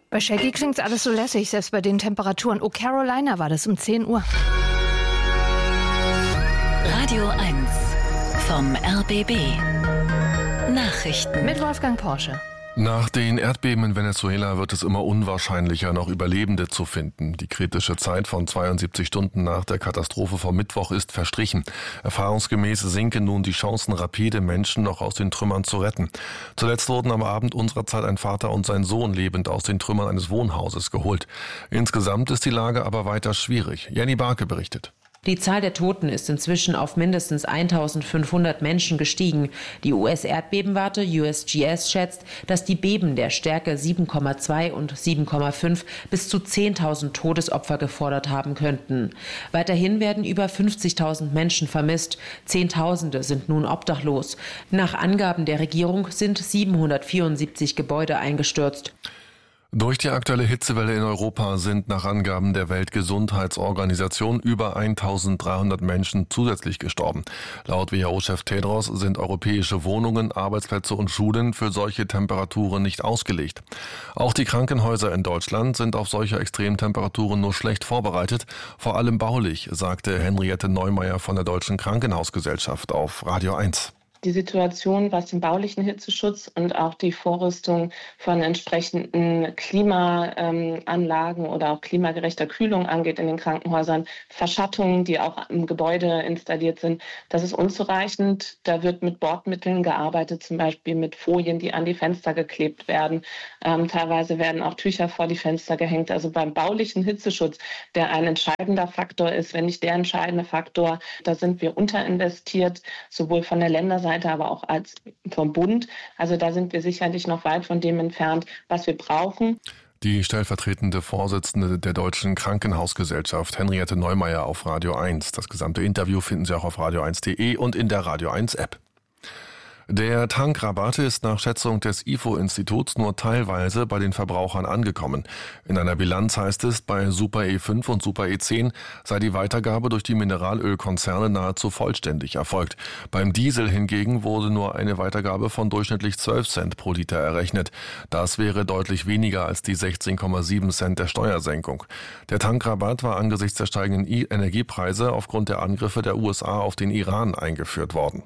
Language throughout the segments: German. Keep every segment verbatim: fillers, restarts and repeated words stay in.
Bei Shaggy klingt alles so lässig, selbst bei den Temperaturen. Oh, Carolina war das um zehn Uhr. Radio eins vom R B B. Nachrichten mit Wolfgang Porsche. Nach den Erdbeben in Venezuela wird es immer unwahrscheinlicher, noch Überlebende zu finden. Die kritische Zeit von zweiundsiebzig Stunden nach der Katastrophe vom Mittwoch ist verstrichen. Erfahrungsgemäß sinken nun die Chancen rapide, Menschen noch aus den Trümmern zu retten. Zuletzt wurden am Abend unserer Zeit ein Vater und sein Sohn lebend aus den Trümmern eines Wohnhauses geholt. Insgesamt ist die Lage aber weiter schwierig. Jenny Barke berichtet. Die Zahl der Toten ist inzwischen auf mindestens eintausendfünfhundert Menschen gestiegen. Die U S-Erdbebenwarte U S G S schätzt, dass die Beben der Stärke sieben Komma zwei und sieben Komma fünf bis zu zehntausend Todesopfer gefordert haben könnten. Weiterhin werden über fünfzigtausend Menschen vermisst. Zehntausende sind nun obdachlos. Nach Angaben der Regierung sind siebenhundertvierundsiebzig Gebäude eingestürzt. Durch die aktuelle Hitzewelle in Europa sind nach Angaben der Weltgesundheitsorganisation über eintausenddreihundert Menschen zusätzlich gestorben. Laut W H O-Chef Tedros sind europäische Wohnungen, Arbeitsplätze und Schulen für solche Temperaturen nicht ausgelegt. Auch die Krankenhäuser in Deutschland sind auf solche Extremtemperaturen nur schlecht vorbereitet, vor allem baulich, sagte Henriette Neumeier von der Deutschen Krankenhausgesellschaft auf Radio eins. Die Situation, was den baulichen Hitzeschutz und auch die Vorrüstung von entsprechenden Klimaanlagen oder auch klimagerechter Kühlung angeht in den Krankenhäusern, Verschattungen, die auch im Gebäude installiert sind, das ist unzureichend. Da wird mit Bordmitteln gearbeitet, zum Beispiel mit Folien, die an die Fenster geklebt werden. Ähm, teilweise werden auch Tücher vor die Fenster gehängt. Also beim baulichen Hitzeschutz, der ein entscheidender Faktor ist, wenn nicht der entscheidende Faktor, da sind wir unterinvestiert, sowohl von der Länderseite, aber auch als vom Bund. Also da sind wir sicherlich noch weit von dem entfernt, was wir brauchen. Die stellvertretende Vorsitzende der Deutschen Krankenhausgesellschaft, Henriette Neumeier, auf Radio eins. Das gesamte Interview finden Sie auch auf radio eins punkt de und in der Radio eins App. Der Tankrabatt ist nach Schätzung des I F O-Instituts nur teilweise bei den Verbrauchern angekommen. In einer Bilanz heißt es, bei Super E fünf und Super E zehn sei die Weitergabe durch die Mineralölkonzerne nahezu vollständig erfolgt. Beim Diesel hingegen wurde nur eine Weitergabe von durchschnittlich zwölf Cent pro Liter errechnet. Das wäre deutlich weniger als die sechzehn Komma sieben Cent der Steuersenkung. Der Tankrabatt war angesichts der steigenden Energiepreise aufgrund der Angriffe der U S A auf den Iran eingeführt worden.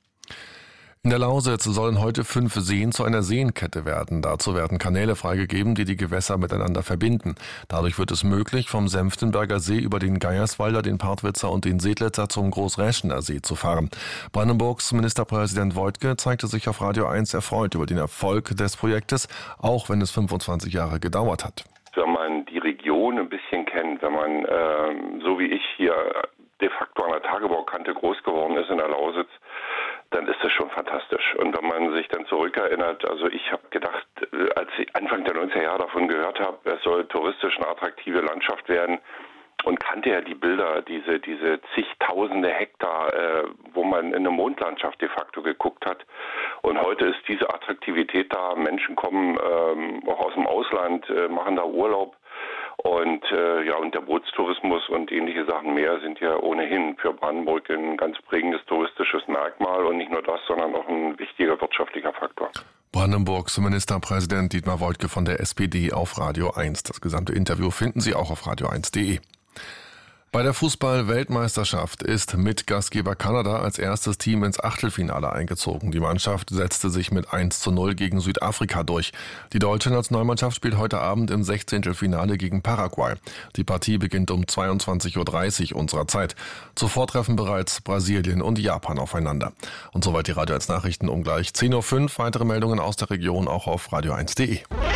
In der Lausitz sollen heute fünf Seen zu einer Seenkette werden. Dazu werden Kanäle freigegeben, die die Gewässer miteinander verbinden. Dadurch wird es möglich, vom Senftenberger See über den Geierswalder, den Partwitzer und den Sedlitzer zum Großräschener See zu fahren. Brandenburgs Ministerpräsident Woidke zeigte sich auf Radio eins erfreut über den Erfolg des Projektes, auch wenn es fünfundzwanzig Jahre gedauert hat. Wenn man die Region ein bisschen kennt, wenn man, äh, so wie ich hier de facto an der Tagebaukante groß geworden ist in der Lausitz, dann ist das schon fantastisch. Und wenn man sich dann zurückerinnert, also ich habe gedacht, als ich Anfang der neunziger Jahre davon gehört habe, es soll touristisch eine attraktive Landschaft werden und kannte ja die Bilder, diese diese zigtausende Hektar, äh, wo man in eine Mondlandschaft de facto geguckt hat. Und heute ist diese Attraktivität da. Menschen kommen ähm, auch aus dem Ausland, äh, machen da Urlaub. Und äh, ja, und der Bootstourismus und ähnliche Sachen mehr sind ja ohnehin für Brandenburg ein ganz prägendes touristisches Merkmal und nicht nur das, sondern auch ein wichtiger wirtschaftlicher Faktor. Brandenburgs Ministerpräsident Dietmar Woidke von der S P D auf Radio eins. Das gesamte Interview finden Sie auch auf radio eins punkt de. Bei der Fußball-Weltmeisterschaft ist Mitgastgeber Kanada als erstes Team ins Achtelfinale eingezogen. Die Mannschaft setzte sich mit eins zu null gegen Südafrika durch. Die deutsche Nationalmannschaft spielt heute Abend im Sechzehntelfinale gegen Paraguay. Die Partie beginnt um zweiundzwanzig Uhr dreißig unserer Zeit. Zuvor treffen bereits Brasilien und Japan aufeinander. Und soweit die Radio eins Nachrichten um gleich zehn Uhr fünf. Weitere Meldungen aus der Region auch auf radio eins punkt de.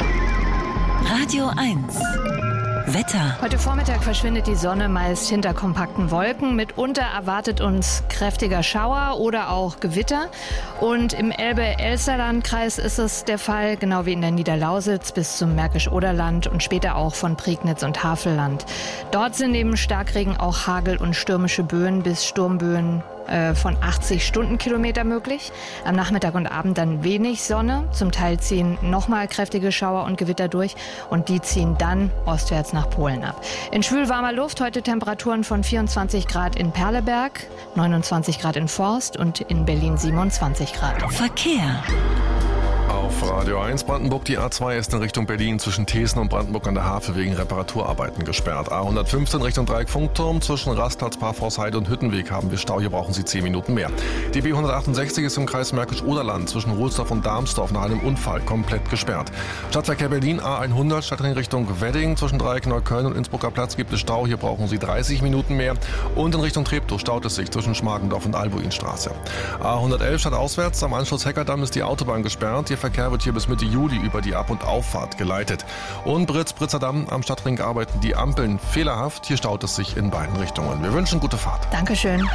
Radio eins Wetter. Heute Vormittag verschwindet die Sonne meist hinter kompakten Wolken. Mitunter erwartet uns kräftiger Schauer oder auch Gewitter. Und im Elbe-Elster-Landkreis ist es der Fall, genau wie in der Niederlausitz bis zum Märkisch-Oderland und später auch von Prignitz und Havelland. Dort sind neben Starkregen auch Hagel und stürmische Böen bis Sturmböen von achtzig Stundenkilometer möglich. Am Nachmittag und Abend dann wenig Sonne. Zum Teil ziehen nochmal kräftige Schauer und Gewitter durch und die ziehen dann ostwärts nach Polen ab. In schwülwarmer Luft heute Temperaturen von vierundzwanzig Grad in Perleberg, neunundzwanzig Grad in Forst und in Berlin siebenundzwanzig Grad. Verkehr. Auf Radio eins Brandenburg, die A zwei ist in Richtung Berlin zwischen Thesen und Brandenburg an der Havel wegen Reparaturarbeiten gesperrt. A hundertfünfzehn Richtung Dreieck Funkturm zwischen Rastplatz, Parforceheide und Hüttenweg haben wir Stau. Hier brauchen Sie zehn Minuten mehr. Die B hundertachtundsechzig ist im Kreis Märkisch-Oderland zwischen Rohlsdorf und Darmsdorf nach einem Unfall komplett gesperrt. Stadtverkehr Berlin A hundert Stadtring Richtung Wedding zwischen Dreieck Neukölln und Innsbrucker Platz gibt es Stau. Hier brauchen Sie dreißig Minuten mehr. Und in Richtung Treptow staut es sich zwischen Schmargendorf und Albuinstraße. A hundertelf stadtauswärts am Anschluss Heckerdamm ist die Autobahn gesperrt. Ihr Verkehr wird hier bis Mitte Juli über die Ab- und Auffahrt geleitet. Und Britz-Britzer-Damm am Stadtring arbeiten die Ampeln fehlerhaft. Hier staut es sich in beiden Richtungen. Wir wünschen gute Fahrt. Dankeschön.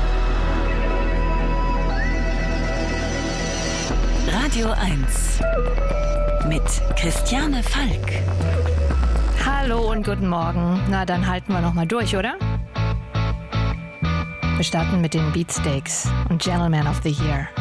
Radio eins mit Christiane Falk. Hallo und guten Morgen. Na, dann halten wir noch mal durch, oder? Wir starten mit den Beatsteaks und Gentleman of the Year.